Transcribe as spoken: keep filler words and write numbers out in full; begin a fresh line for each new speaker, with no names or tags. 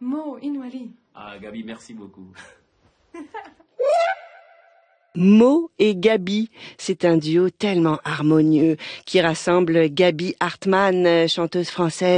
Mo Inwali.
Ah, Gabi, merci beaucoup.
Mo et Gabi, c'est un duo tellement harmonieux qui rassemble Gabi Hartmann, chanteuse française,